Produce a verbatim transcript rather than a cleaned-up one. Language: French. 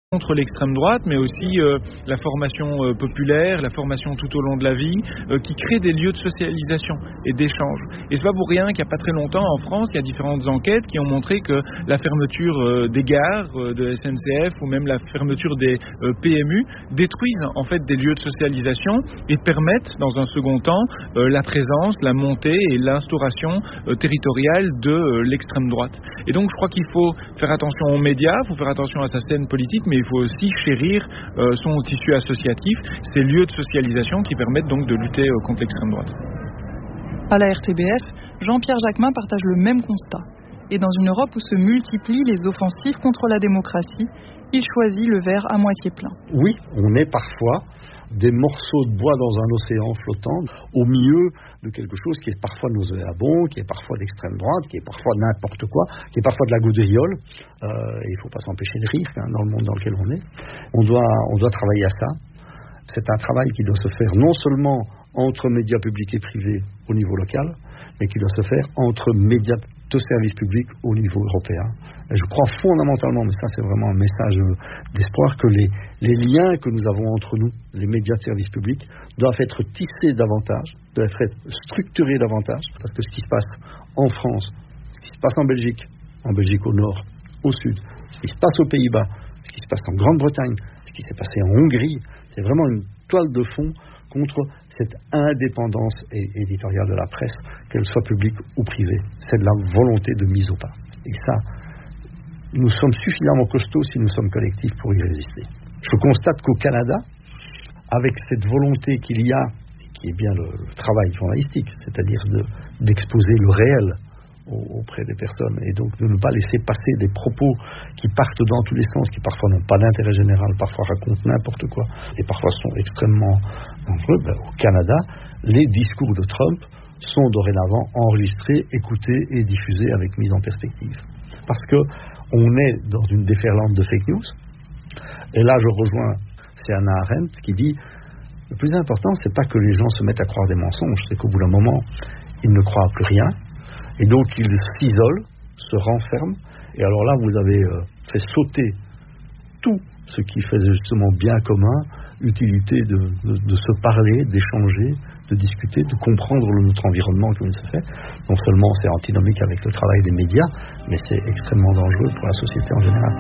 contre l'extrême droite, mais aussi euh, la formation euh, populaire, la formation tout au long de la vie, euh, qui crée des lieux de socialisation et d'échange. Et c'est pas pour rien qu'il n'y a pas très longtemps en France, il y a différentes enquêtes qui ont montré que la fermeture euh, des gares euh, de S N C F ou même la fermeture des euh, P M U détruisent en fait des lieux de socialisation et permettent dans un second temps euh, la présence, la montée et l'instauration euh, territoriale de euh, l'extrême droite. Et donc je crois qu'il faut faire attention aux médias, il faut faire attention à sa scène politique, mais il faut aussi chérir euh, son tissu associatif, ces lieux de socialisation qui permettent donc de lutter euh, contre l'extrême droite. À la R T B F, Jean-Pierre Jacquemin partage le même constat. Et dans une Europe où se multiplient les offensives contre la démocratie, il choisit le verre à moitié plein. Oui, on est parfois des morceaux de bois dans un océan flottant, au milieu de quelque chose qui est parfois nauséabond, qui est parfois d'extrême droite, qui est parfois n'importe quoi, qui est parfois de la gaudriole. Euh, il ne faut pas s'empêcher de rire hein, dans le monde dans lequel on est. On doit, on doit travailler à ça. C'est un travail qui doit se faire non seulement entre médias publics et privés au niveau local, mais qui doit se faire entre médias de services publics au niveau européen. Et je crois fondamentalement, mais ça c'est vraiment un message d'espoir, que les, les liens que nous avons entre nous, les médias de services publics, doivent être tissés davantage, doivent être structurés davantage, parce que ce qui se passe en France, ce qui se passe en Belgique, en Belgique au nord, au sud, ce qui se passe aux Pays-Bas, ce qui se passe en Grande-Bretagne, ce qui s'est passé en Hongrie, c'est vraiment une toile de fond contre cette indépendance éditoriale de la presse, qu'elle soit publique ou privée. C'est de la volonté de mise au pas. Et ça, nous sommes suffisamment costauds si nous sommes collectifs pour y résister. Je constate qu'au Canada, avec cette volonté qu'il y a, qui est bien le, le travail journalistique, c'est-à-dire de, d'exposer le réel auprès des personnes, et donc de ne pas laisser passer des propos qui partent dans tous les sens, qui parfois n'ont pas d'intérêt général, parfois racontent n'importe quoi, et parfois sont extrêmement dangereux. Ben, au Canada, les discours de Trump sont dorénavant enregistrés, écoutés et diffusés avec mise en perspective. Parce que on est dans une déferlante de fake news, et là je rejoins Hannah Arendt qui dit le plus important, c'est pas que les gens se mettent à croire des mensonges, c'est qu'au bout d'un moment, ils ne croient plus rien. Et donc ils s'isolent, se renferment, et alors là vous avez euh, fait sauter tout ce qui faisait justement bien commun, utilité de, de, de se parler, d'échanger, de discuter, de comprendre notre environnement comme il se fait. Non seulement c'est antinomique avec le travail des médias, mais c'est extrêmement dangereux pour la société en général.